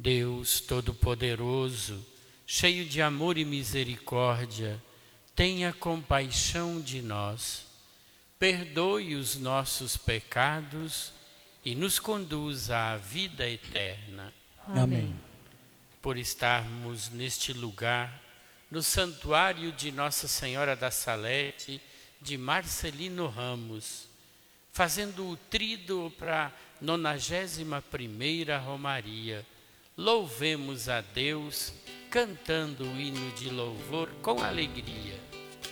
Deus Todo-Poderoso, cheio de amor e misericórdia, tenha compaixão de nós, perdoe os nossos pecados e nos conduza à vida eterna. Amém. Por estarmos neste lugar, no santuário de Nossa Senhora da Salete, de Marcelino Ramos, fazendo o tríduo para a 91ª Romaria, louvemos a Deus, cantando o hino de louvor com alegria.